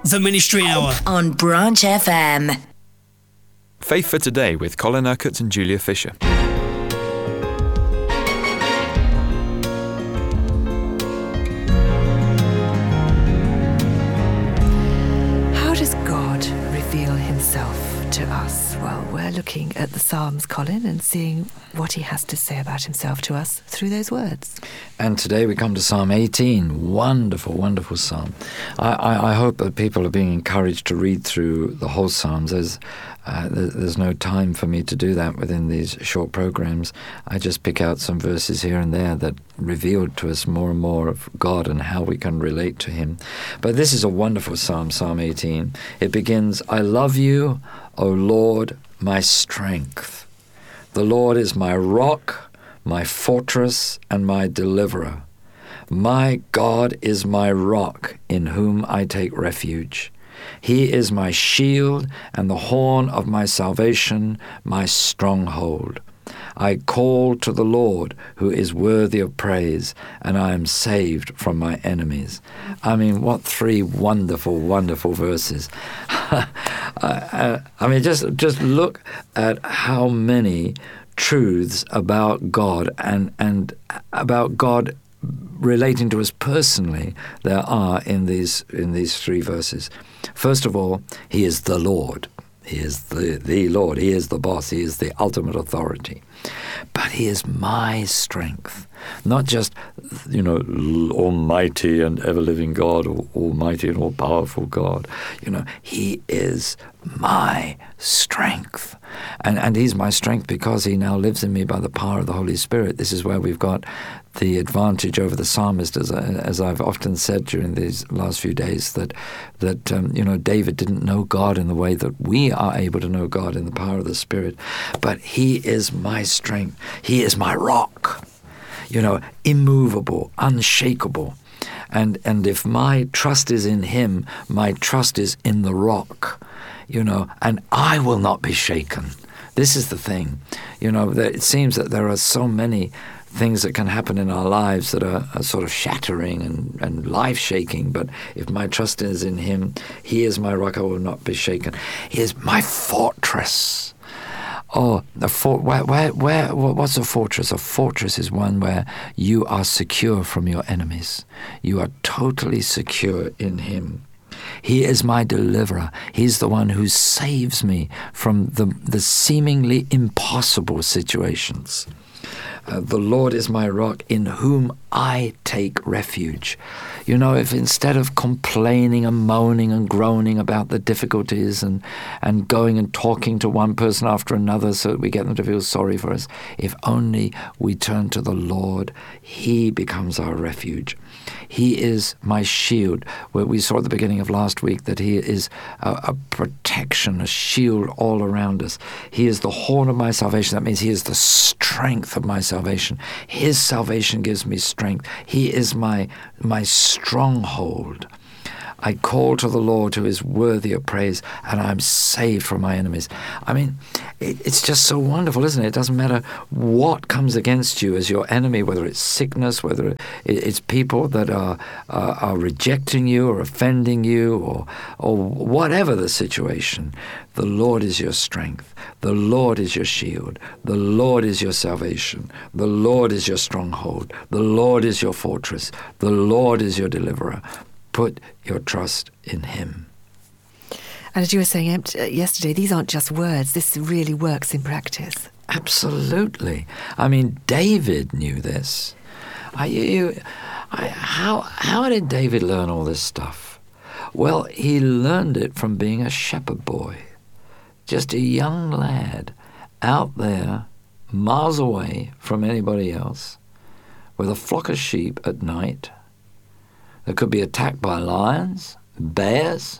The Ministry Hour on Branch FM. Faith for Today with Colin Urquhart and Julia Fisher. How does God reveal himself to us? Well, we're looking at the Psalms, Colin, and seeing what he has to say about himself to us through those words. And today we come to Psalm 18. Wonderful, wonderful psalm. I hope that people are being encouraged to read through the whole Psalms. There's no time for me to do that within these short programs. I just pick out some verses here and there that reveal to us more and more of God and how we can relate to him. But this is a wonderful psalm, Psalm 18. It begins, I love you, O Lord, my strength. The Lord is my rock, my fortress, and my deliverer. My God is my rock, in whom I take refuge. He is my shield and the horn of my salvation, my stronghold. I call to the Lord, who is worthy of praise, and I am saved from my enemies. I mean, what three wonderful, wonderful verses. I mean, just look at how many truths about God and about God relating to us personally there are in these three verses. First of all, he is the Lord. He is the Lord. He is the boss. He is the ultimate authority. But he is my strength. Not just, almighty and ever-living God, or almighty and all-powerful God. He is my strength. And he's my strength because he now lives in me by the power of the Holy Spirit. This is where we've got the advantage over the psalmist, as I've often said during these last few days, that David didn't know God in the way that we are able to know God in the power of the Spirit. But he is my strength. He is my rock, immovable, unshakable. And if my trust is in him, my trust is in the rock, and I will not be shaken. This is the thing. It seems that there are so many things that can happen in our lives that are sort of shattering and life-shaking. But if my trust is in him, he is my rock, I will not be shaken. He is my fortress. Oh, what's a fortress? A fortress is one where you are secure from your enemies. You are totally secure in him. He is my deliverer. He's the one who saves me from the seemingly impossible situations. The Lord is my rock, in whom I take refuge. If instead of complaining and moaning and groaning about the difficulties and going and talking to one person after another so that we get them to feel sorry for us, if only we turn to the Lord, he becomes our refuge. He is my shield, where we saw at the beginning of last week that he is a protection, a shield all around us. He is the horn of my salvation. That means he is the strength of my salvation. His salvation gives me strength. He is my stronghold. I call to the Lord, who is worthy of praise, and I'm saved from my enemies. I mean, it's just so wonderful, isn't it? It doesn't matter what comes against you as your enemy, whether it's sickness, whether it's people that are rejecting you or offending you or whatever the situation. The Lord is your strength. The Lord is your shield. The Lord is your salvation. The Lord is your stronghold. The Lord is your fortress. The Lord is your deliverer. Put your trust in him. And as you were saying yesterday, these aren't just words. This really works in practice. Absolutely. I mean, David knew this. How did David learn all this stuff? Well, he learned it from being a shepherd boy. Just a young lad out there, miles away from anybody else, with a flock of sheep at night that could be attacked by lions, bears,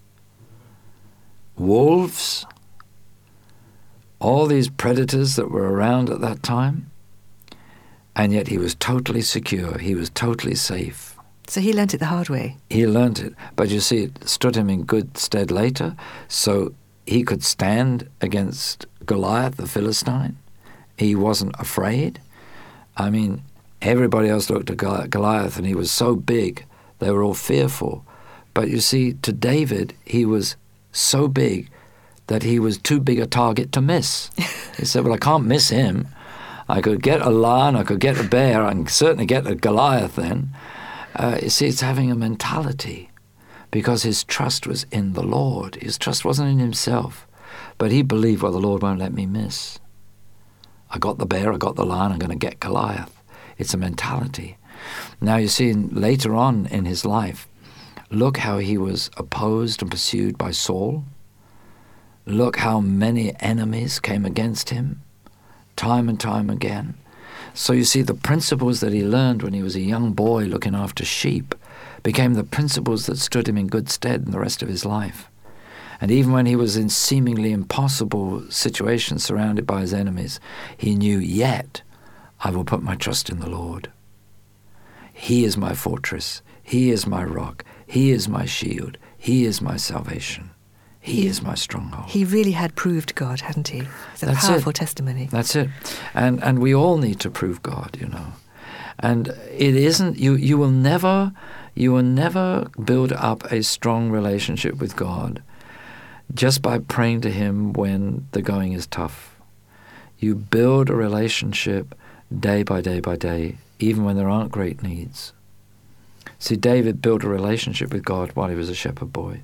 wolves, all these predators that were around at that time. And yet he was totally secure. He was totally safe. So he learnt it the hard way. He learnt it. But you see, it stood him in good stead later. So he could stand against Goliath, the Philistine. He wasn't afraid. I mean, everybody else looked at Goliath and he was so big, they were all fearful. But you see, to David, he was so big that he was too big a target to miss. He said, well, I can't miss him. I could get a lion, I could get a bear, I can certainly get a Goliath then. You see, it's having a mentality, because his trust was in the Lord. His trust wasn't in himself. But he believed, well, the Lord won't let me miss. I got the bear, I got the lion, I'm going to get Goliath. It's a mentality. Now you see, later on in his life, look how he was opposed and pursued by Saul. Look how many enemies came against him, time and time again. So you see, the principles that he learned when he was a young boy looking after sheep became the principles that stood him in good stead in the rest of his life. And even when he was in seemingly impossible situations surrounded by his enemies, he knew, yet I will put my trust in the Lord. He is my fortress. He is my rock. He is my shield. He is my salvation. He is my stronghold. He really had proved God, hadn't he? It's a powerful testimony. That's it. And we all need to prove God, you know. And it isn't, you will never build up a strong relationship with God just by praying to him when the going is tough. You build a relationship day by day by day, even when there aren't great needs. See, David built a relationship with God while he was a shepherd boy.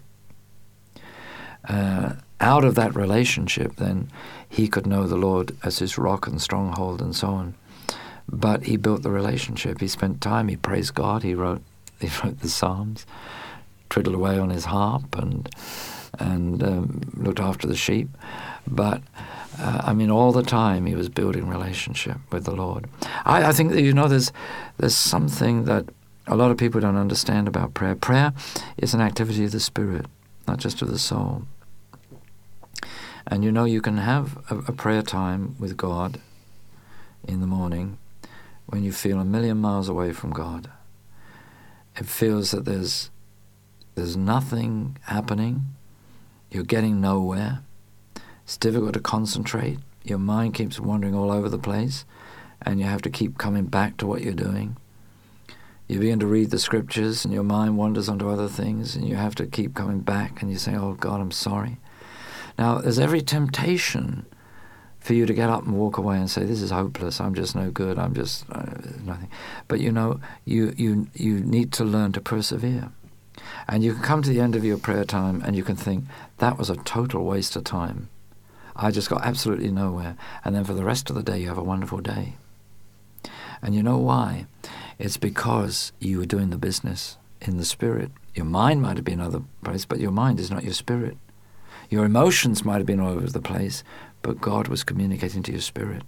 Out of that relationship, then, he could know the Lord as his rock and stronghold and so on. But he built the relationship. He spent time. He praised God. He wrote the Psalms, twiddled away on his harp, and looked after the sheep. But all the time he was building relationship with the Lord. I think that there's something that a lot of people don't understand about prayer. Prayer is an activity of the Spirit, not just of the soul. And you can have a prayer time with God in the morning when you feel a million miles away from God. It feels that there's nothing happening. You're getting nowhere. It's difficult to concentrate. Your mind keeps wandering all over the place, and you have to keep coming back to what you're doing. You begin to read the scriptures, and your mind wanders onto other things, and you have to keep coming back, and you say, oh, God, I'm sorry. Now, there's every temptation for you to get up and walk away and say, this is hopeless, I'm just no good, I'm just nothing. But you need to learn to persevere. And you can come to the end of your prayer time and you can think, that was a total waste of time. I just got absolutely nowhere. And then for the rest of the day, you have a wonderful day. And you know why? It's because you were doing the business in the Spirit. Your mind might have been another place, but your mind is not your spirit. Your emotions might have been all over the place, but God was communicating to your spirit.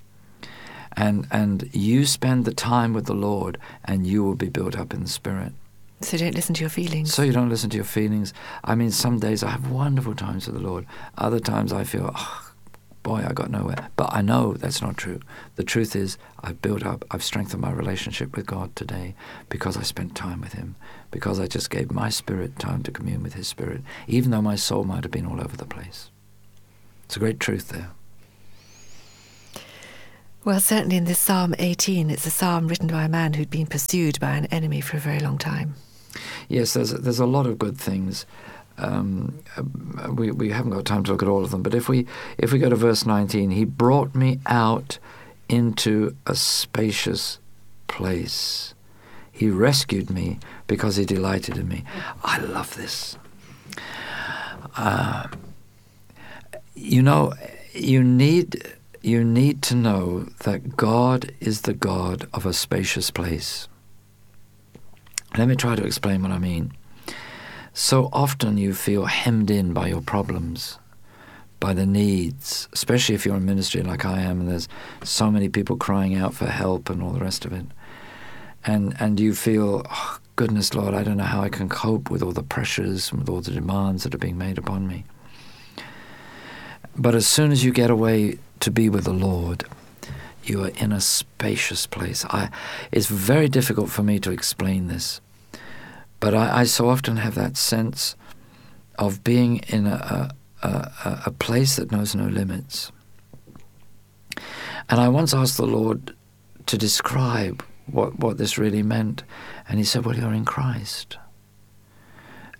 And you spend the time with the Lord, and you will be built up in the Spirit. So don't listen to your feelings. So you don't listen to your feelings. Some days I have wonderful times with the Lord. Other times I feel, boy, I got nowhere. But I know that's not true. The truth is, I've strengthened my relationship with God today because I spent time with him, because I just gave my spirit time to commune with his Spirit, even though my soul might have been all over the place. It's a great truth there. Well, certainly in this Psalm 18, it's a psalm written by a man who'd been pursued by an enemy for a very long time. Yes, there's a lot of good things. We haven't got time to look at all of them, but if we go to verse 19, he brought me out into a spacious place. He rescued me because he delighted in me. I love this. You need to know that God is the God of a spacious place. Let me try to explain what I mean. So often you feel hemmed in by your problems, by the needs, especially if you're in ministry like I am, and there's so many people crying out for help and all the rest of it. And you feel, oh, goodness, Lord, I don't know how I can cope with all the pressures and with all the demands that are being made upon me. But as soon as you get away to be with the Lord, you are in a spacious place. It's very difficult for me to explain this, but I so often have that sense of being in a place that knows no limits. And I once asked the Lord to describe what this really meant, and he said, well, you're in Christ.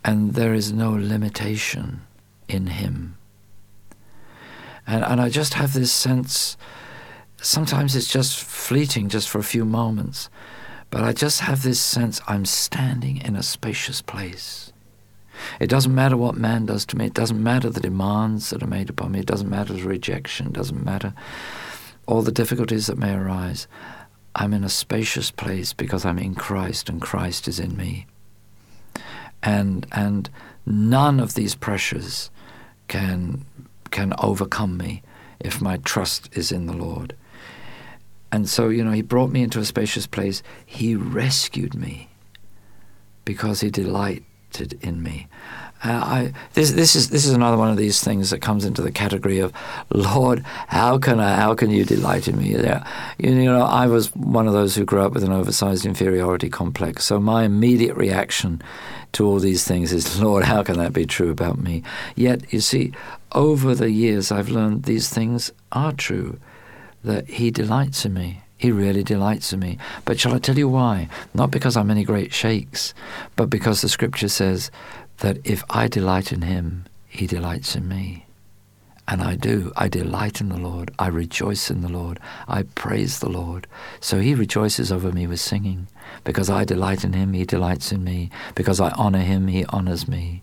and there is no limitation in him. And I just have this sense, sometimes it's just fleeting, just for a few moments, but I just have this sense I'm standing in a spacious place. It doesn't matter what man does to me. It doesn't matter the demands that are made upon me. It doesn't matter the rejection. It doesn't matter all the difficulties that may arise. I'm in a spacious place because I'm in Christ and Christ is in me. And none of these pressures can overcome me if my trust is in the Lord. And so, he brought me into a spacious place. He rescued me because he delighted in me. This is another one of these things that comes into the category of, Lord, how can you delight in me? I was one of those who grew up with an oversized inferiority complex. So my immediate reaction to all these things is, Lord, how can that be true about me? Yet, you see, over the years I've learned these things are true, that he delights in me. He really delights in me. But shall I tell you why? Not because I'm any great shakes, but because the Scripture says that if I delight in him, he delights in me. And I do. I delight in the Lord. I rejoice in the Lord. I praise the Lord. So he rejoices over me with singing. Because I delight in him, he delights in me. Because I honor him, he honors me.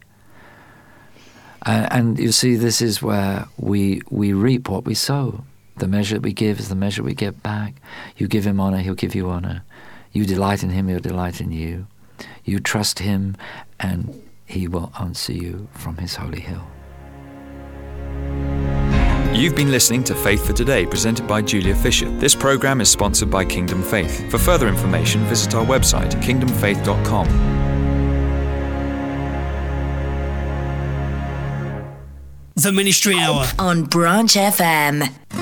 And you see, this is where we reap what we sow. The measure we give is the measure we get back. You give him honor, he'll give you honor. You delight in him, he'll delight in you. You trust him, and he will answer you from his holy hill. You've been listening to Faith for Today, presented by Julia Fisher. This program is sponsored by Kingdom Faith. For further information, visit our website, kingdomfaith.com. The Ministry Hour on Branch FM.